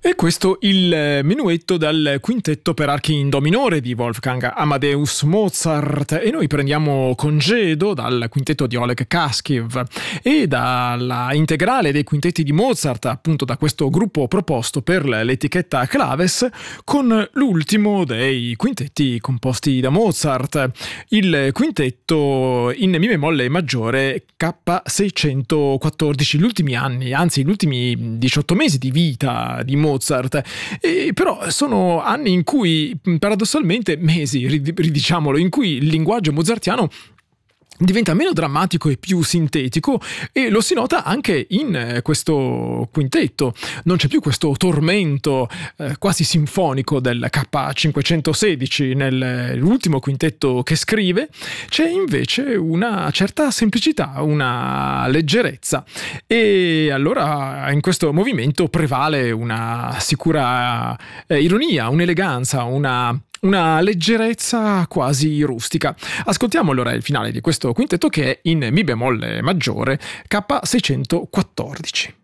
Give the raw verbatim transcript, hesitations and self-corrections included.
E questo il minuetto dal quintetto per archi in do minore di Wolfgang Amadeus Mozart, e noi prendiamo congedo dal quintetto di Oleg Kaskiev e dalla integrale dei quintetti di Mozart, appunto da questo gruppo proposto per l'etichetta Claves, con l'ultimo dei quintetti composti da Mozart, il quintetto in mi bemolle maggiore K seicentoquattordici, gli ultimi anni, anzi gli ultimi diciotto mesi di vita di Mozart. Mozart, e però sono anni in cui, paradossalmente, mesi, ridiciamolo, in cui il linguaggio mozartiano diventa meno drammatico e più sintetico, e lo si nota anche in questo quintetto. Non c'è più questo tormento eh, quasi sinfonico del K cinquecentosedici nell'ultimo quintetto che scrive, c'è invece una certa semplicità, una leggerezza, e allora in questo movimento prevale una sicura eh, ironia, un'eleganza, una Una leggerezza quasi rustica. Ascoltiamo allora il finale di questo quintetto, che è in mi bemolle maggiore K seicentoquattordici.